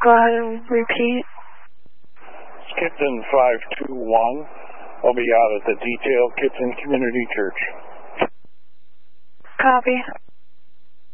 Go ahead and repeat. Kipton 521. I'll be out at the Detail Kipton Community Church. Copy.